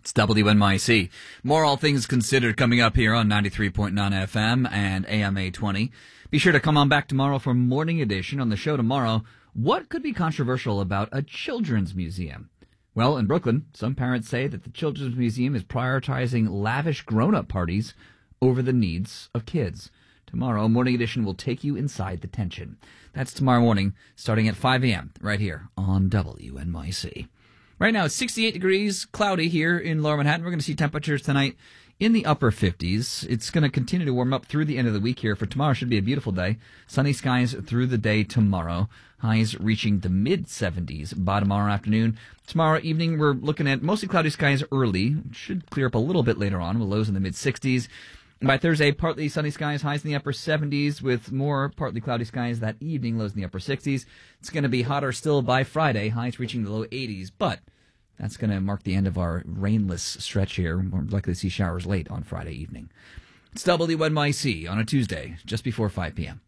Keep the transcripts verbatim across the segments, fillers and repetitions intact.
It's W N Y C. More All Things Considered coming up here on ninety-three point nine F M and A M eight twenty. Be sure to come on back tomorrow for Morning Edition. On the show tomorrow, what could be controversial about a children's museum? Well, in Brooklyn, some parents say that the Children's Museum is prioritizing lavish grown-up parties over the needs of kids. Tomorrow, Morning Edition will take you inside the tension. That's tomorrow morning, starting at five a.m. right here on W N Y C. Right now, it's sixty-eight degrees, cloudy here in Lower Manhattan. We're going to see temperatures tonight in the upper fifties. It's going to continue to warm up through the end of the week here. For tomorrow, should be a beautiful day. Sunny skies through the day tomorrow. Highs reaching the mid-seventies by tomorrow afternoon. Tomorrow evening, we're looking at mostly cloudy skies early. Should clear up a little bit later on with lows in the mid-sixties. By Thursday, partly sunny skies, highs in the upper seventies, with more partly cloudy skies that evening, lows in the upper sixties. It's going to be hotter still by Friday, highs reaching the low eighties, but that's going to mark the end of our rainless stretch here. We're likely to see showers late on Friday evening. It's W N Y C on a Tuesday, just before five p.m.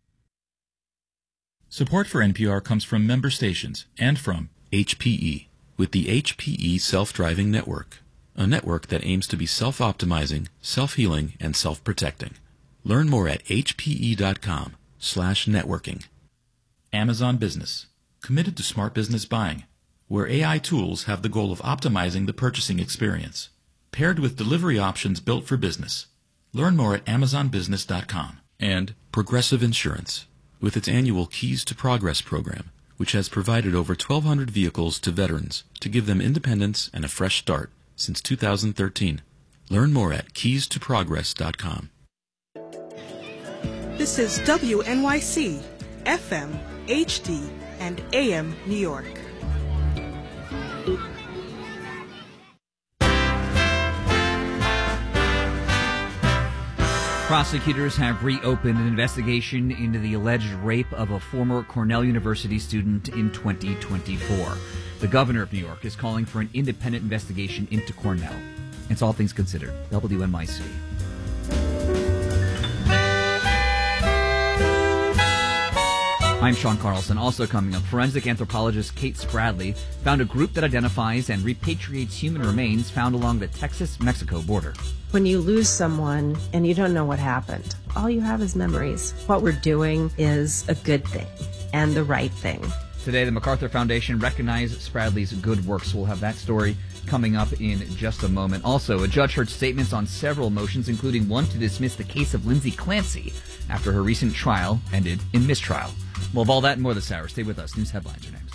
Support for N P R comes from member stations and from H P E, with the H P E Self-Driving Network, a network that aims to be self-optimizing, self-healing, and self-protecting. Learn more at hpe.com slash networking. Amazon Business, committed to smart business buying, where A I tools have the goal of optimizing the purchasing experience, paired with delivery options built for business. Learn more at amazon business dot com. And Progressive Insurance, with its annual Keys to Progress program, which has provided over twelve hundred vehicles to veterans to give them independence and a fresh start since two thousand thirteen. Learn more at keys to progress dot com. This is W N Y C, F M, H D, and A M New York. Prosecutors have reopened an investigation into the alleged rape of a former Cornell University student in twenty twenty-four. The governor of New York is calling for an independent investigation into Cornell. It's All Things Considered, W N Y C. I'm Sean Carlson. Also coming up, forensic anthropologist Kate Spradley found a group that identifies and repatriates human remains found along the Texas-Mexico border. When you lose someone and you don't know what happened, all you have is memories. What we're doing is a good thing and the right thing. Today, the MacArthur Foundation recognized Spradley's good works. We'll have that story coming up in just a moment. Also, a judge heard statements on several motions, including one to dismiss the case of Lindsay Clancy after her recent trial ended in mistrial. We'll have all that and more this hour. Stay with us. News headlines are next.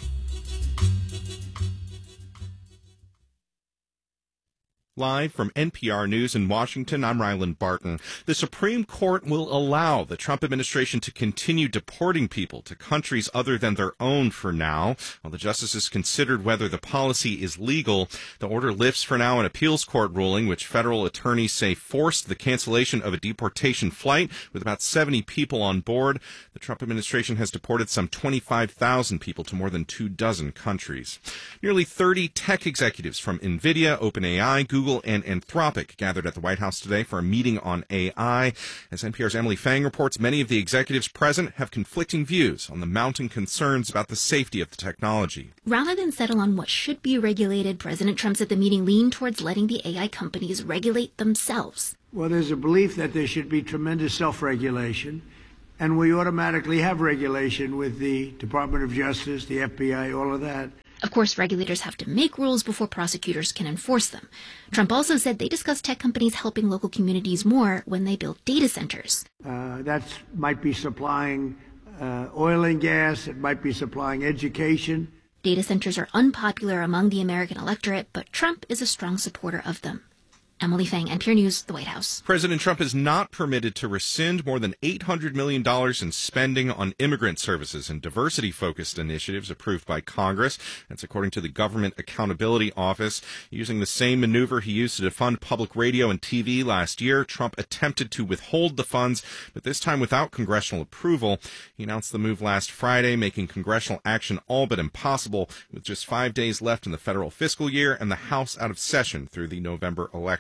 Live from N P R News in Washington, I'm Ryland Barton. The Supreme Court will allow the Trump administration to continue deporting people to countries other than their own for now, while the justices considered whether the policy is legal. The order lifts for now an appeals court ruling, which federal attorneys say forced the cancellation of a deportation flight with about seventy people on board. The Trump administration has deported some twenty-five thousand people to more than two dozen countries. Nearly thirty tech executives from NVIDIA, OpenAI, Google, and Anthropic gathered at the White House today for a meeting on A I. As N P R's Emily Fang reports, many of the executives present have conflicting views on the mounting concerns about the safety of the technology. Rather than settle on what should be regulated, President Trump said the meeting leaned towards letting the A I companies regulate themselves. Well, there's a belief that there should be tremendous self-regulation, and we automatically have regulation with the Department of Justice, the F B I, all of that. Of course, regulators have to make rules before prosecutors can enforce them. Trump also said they discuss tech companies helping local communities more when they build data centers. Uh, that might be supplying uh, oil and gas. It might be supplying education. Data centers are unpopular among the American electorate, but Trump is a strong supporter of them. Emily Fang, N P R News, the White House. President Trump is not permitted to rescind more than eight hundred million dollars in spending on immigrant services and diversity-focused initiatives approved by Congress. That's according to the Government Accountability Office. Using the same maneuver he used to defund public radio and T V last year, Trump attempted to withhold the funds, but this time without congressional approval. He announced the move last Friday, making congressional action all but impossible, with just five days left in the federal fiscal year and the House out of session through the November election.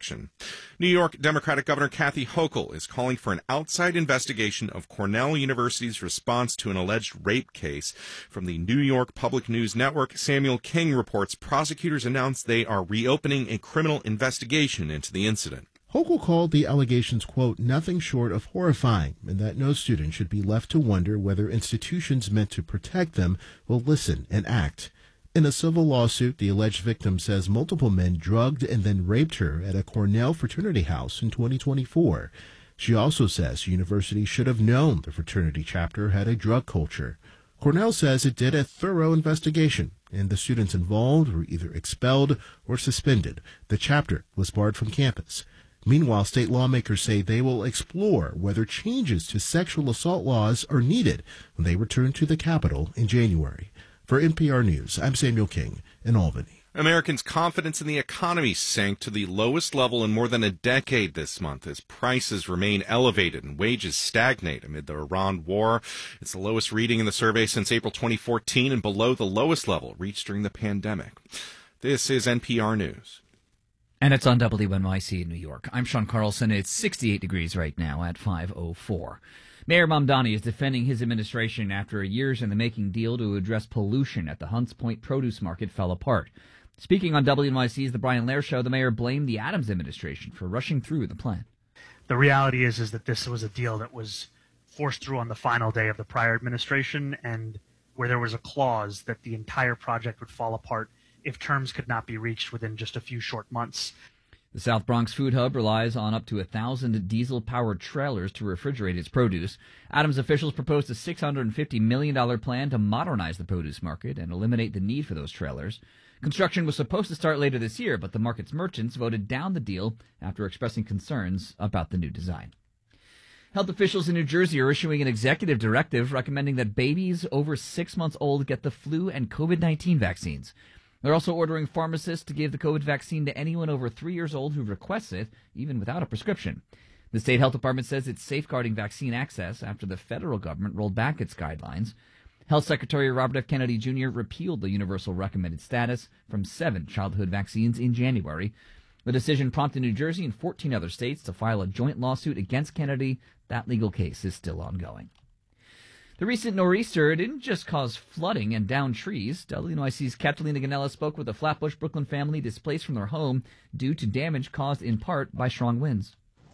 investigation. New York Democratic Governor Kathy Hochul is calling for an outside investigation of Cornell University's response to an alleged rape case. From the New York Public News Network, Samuel King reports prosecutors announced they are reopening a criminal investigation into the incident. Hochul called the allegations, quote, nothing short of horrifying, and that no student should be left to wonder whether institutions meant to protect them will listen and act. In a civil lawsuit, the alleged victim says multiple men drugged and then raped her at a Cornell fraternity house in twenty twenty-four. She also says the university should have known the fraternity chapter had a drug culture. Cornell says it did a thorough investigation, and the students involved were either expelled or suspended. The chapter was barred from campus. Meanwhile, state lawmakers say they will explore whether changes to sexual assault laws are needed when they return to the Capitol in January. For N P R News, I'm Samuel King in Albany. Americans' confidence in the economy sank to the lowest level in more than a decade this month as prices remain elevated and wages stagnate amid the Iran war. It's the lowest reading in the survey since April twenty fourteen and below the lowest level reached during the pandemic. This is N P R News. And it's on W N Y C in New York. I'm Sean Carlson. It's sixty-eight degrees right now at five oh four. Mayor Mamdani is defending his administration after a years in the making deal to address pollution at the Hunts Point produce market fell apart. Speaking on W N Y C's The Brian Lehrer Show, the mayor blamed the Adams administration for rushing through the plan. The reality is, is that this was a deal that was forced through on the final day of the prior administration, and where there was a clause that the entire project would fall apart if terms could not be reached within just a few short months. The South Bronx Food Hub relies on up to a thousand diesel-powered trailers to refrigerate its produce. Adams officials proposed a six hundred fifty million dollars plan to modernize the produce market and eliminate the need for those trailers. Construction was supposed to start later this year, but the market's merchants voted down the deal after expressing concerns about the new design. Health officials in New Jersey are issuing an executive directive recommending that babies over six months old get the flu and COVID nineteen vaccines. They're also ordering pharmacists to give the COVID vaccine to anyone over three years old who requests it, even without a prescription. The state health department says it's safeguarding vaccine access after the federal government rolled back its guidelines. Health Secretary Robert F. Kennedy Junior repealed the universal recommended status from seven childhood vaccines in January. The decision prompted New Jersey and fourteen other states to file a joint lawsuit against Kennedy. That legal case is still ongoing. The recent nor'easter didn't just cause flooding and downed trees. W N Y C's Catalina Ganella spoke with a Flatbush, Brooklyn family displaced from their home due to damage caused in part by strong winds.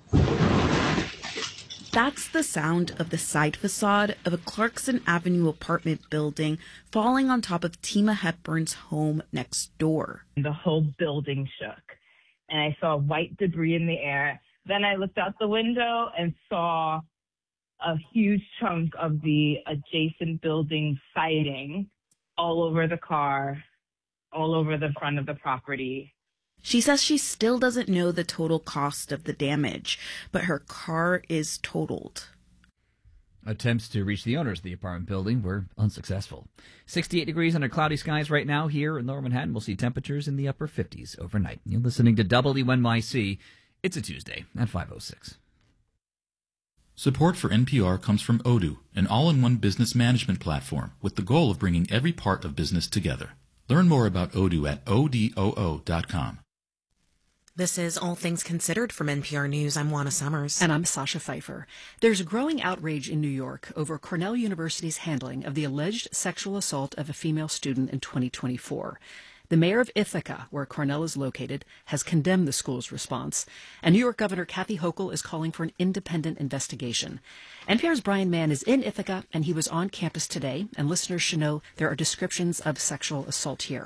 That's the sound of the side facade of a Clarkson Avenue apartment building falling on top of Tima Hepburn's home next door. The whole building shook, and I saw white debris in the air. Then I looked out the window and saw a huge chunk of the adjacent building siding all over the car, all over the front of the property. She says she still doesn't know the total cost of the damage, but her car is totaled. Attempts to reach the owners of the apartment building were unsuccessful. sixty-eight degrees under cloudy skies right now here in Lower Manhattan. We'll see temperatures in the upper fifties overnight. You're listening to W N Y C. It's a Tuesday at five oh six. Support for N P R comes from Odoo, an all-in-one business management platform with the goal of bringing every part of business together. Learn more about Odoo at O D O O dot com. This is All Things Considered from N P R News. I'm Juana Summers. And I'm Sasha Pfeiffer. There's growing outrage in New York over Cornell University's handling of the alleged sexual assault of a female student in twenty twenty-four. The mayor of Ithaca, where Cornell is located, has condemned the school's response, and New York Governor Kathy Hochul is calling for an independent investigation. N P R's Brian Mann is in Ithaca, and he was on campus today, and listeners should know there are descriptions of sexual assault here.